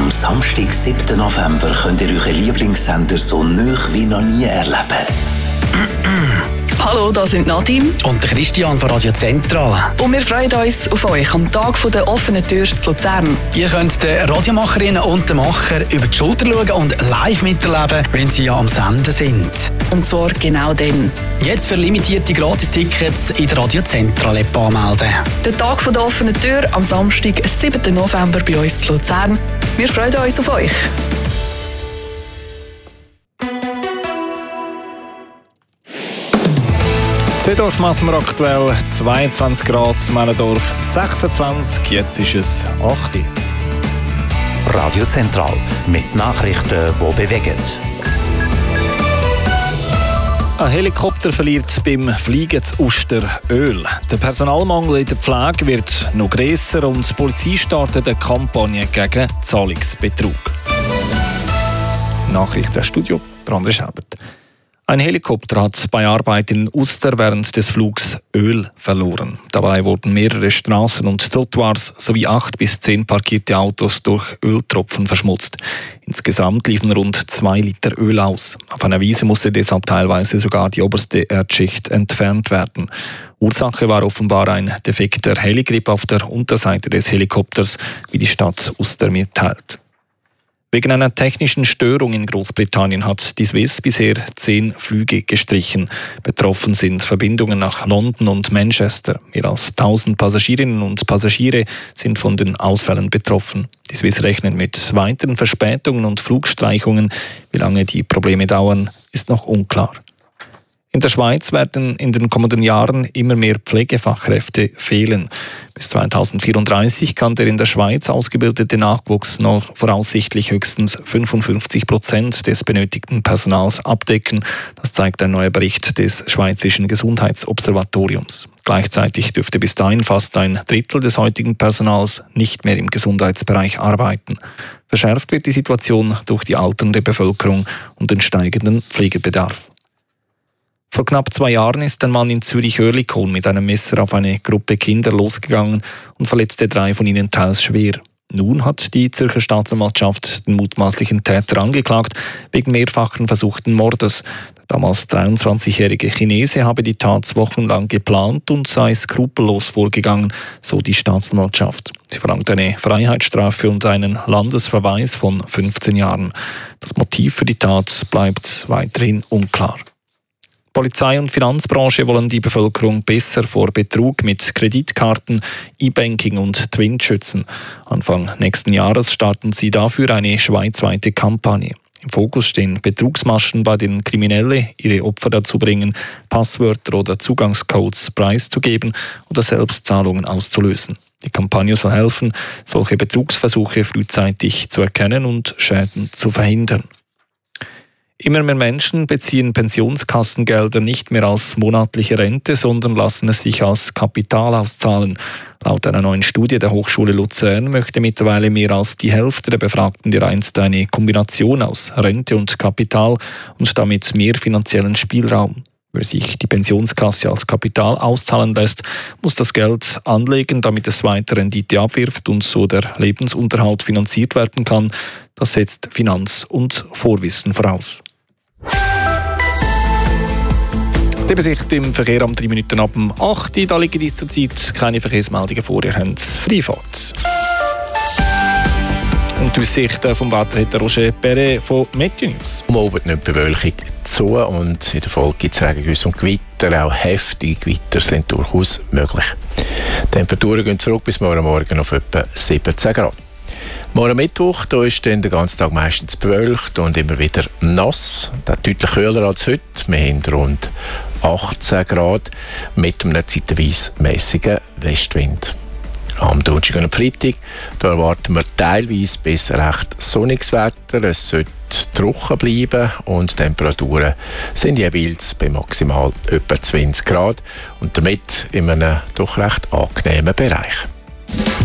Am Samstag, 7. November, könnt ihr euren Lieblingssender so nah wie noch nie erleben. Hallo, das sind Nadim und der Christian von Radio Zentral. und wir freuen uns auf euch am Tag der offenen Tür zu Luzern. Ihr könnt den Radiomacherinnen und den Macher über die Schulter schauen und live miterleben, wenn sie ja am Senden sind. Und zwar genau dann. Jetzt für limitierte Gratis-Tickets in der Radio Zentral-App anmelden. Der Tag der offenen Tür am Samstag, 7. November bei uns zu Luzern. Wir freuen uns auf euch. Seedorf messen wir aktuell 22 Grad, Männendorf 26, jetzt ist es 8 Uhr. Radio Zentral mit Nachrichten, die bewegen. Ein Helikopter verliert beim Fliegen zu Uster Öl. Der Personalmangel in der Pflege wird noch grösser und die Polizei startet eine Kampagne gegen Zahlungsbetrug. Nachrichtenstudio, André Schelbert. Ein Helikopter hat bei Arbeiten in Uster während des Flugs Öl verloren. Dabei wurden mehrere Straßen und Trottoirs sowie 8 bis 10 parkierte Autos durch Öltropfen verschmutzt. Insgesamt liefen rund 2 Liter Öl aus. Auf einer Wiese musste deshalb teilweise sogar die oberste Erdschicht entfernt werden. Ursache war offenbar ein defekter Heligrip auf der Unterseite des Helikopters, wie die Stadt Uster mitteilt. Wegen einer technischen Störung in Großbritannien hat die Swiss bisher 10 Flüge gestrichen. Betroffen sind Verbindungen nach London und Manchester. Mehr als 1000 Passagierinnen und Passagiere sind von den Ausfällen betroffen. Die Swiss rechnet mit weiteren Verspätungen und Flugstreichungen. Wie lange die Probleme dauern, ist noch unklar. In der Schweiz werden in den kommenden Jahren immer mehr Pflegefachkräfte fehlen. Bis 2034 kann der in der Schweiz ausgebildete Nachwuchs noch voraussichtlich höchstens 55% des benötigten Personals abdecken. Das zeigt ein neuer Bericht des Schweizerischen Gesundheitsobservatoriums. Gleichzeitig dürfte bis dahin fast ein Drittel des heutigen Personals nicht mehr im Gesundheitsbereich arbeiten. Verschärft wird die Situation durch die alternde Bevölkerung und den steigenden Pflegebedarf. Vor knapp 2 Jahren ist ein Mann in Zürich-Oerlikon mit einem Messer auf eine Gruppe Kinder losgegangen und verletzte 3 von ihnen teils schwer. Nun hat die Zürcher Staatsanwaltschaft den mutmaßlichen Täter angeklagt wegen mehrfachen versuchten Mordes. Der damals 23-jährige Chinese habe die Tat wochenlang geplant und sei skrupellos vorgegangen, so die Staatsanwaltschaft. Sie verlangt eine Freiheitsstrafe und einen Landesverweis von 15 Jahren. Das Motiv für die Tat bleibt weiterhin unklar. Polizei und Finanzbranche wollen die Bevölkerung besser vor Betrug mit Kreditkarten, E-Banking und Twint schützen. Anfang nächsten Jahres starten sie dafür eine schweizweite Kampagne. Im Fokus stehen Betrugsmaschen, bei denen Kriminelle ihre Opfer dazu bringen, Passwörter oder Zugangscodes preiszugeben oder Selbstzahlungen auszulösen. Die Kampagne soll helfen, solche Betrugsversuche frühzeitig zu erkennen und Schäden zu verhindern. Immer mehr Menschen beziehen Pensionskassengelder nicht mehr als monatliche Rente, sondern lassen es sich als Kapital auszahlen. Laut einer neuen Studie der Hochschule Luzern möchte mittlerweile mehr als die Hälfte der Befragten dereinst eine Kombination aus Rente und Kapital und damit mehr finanziellen Spielraum. Wer sich die Pensionskasse als Kapital auszahlen lässt, muss das Geld anlegen, damit es weiter Rendite abwirft und so der Lebensunterhalt finanziert werden kann. Das setzt Finanz- und Vorwissen voraus. Die Übersicht im Verkehr am 3 Minuten ab dem 8 Uhr. Da liegen dies zurzeit keine Verkehrsmeldungen vor. Ihr habt Freifahrt. Und die Aussicht vom Wetter hat Roger Perret von Meteo News. Oben nimmt die Bewölkung zu und in der Folge gibt es Regengüsse und Gewitter. Auch heftige Gewitter sind durchaus möglich. Die Temperaturen gehen zurück bis morgen auf etwa 17 Grad. Morgen Mittwoch, da ist dann den ganzen Tag meistens bewölkt und immer wieder nass. Das ist deutlich kühler als heute. Wir haben rund 18 Grad mit einem zeitweise mäßigen Westwind. Am Donnerstag und am Freitag da erwarten wir teilweise bis recht sonniges Wetter. Es sollte trocken bleiben und die Temperaturen sind jeweils bei maximal etwa 20 Grad und damit in einem doch recht angenehmen Bereich.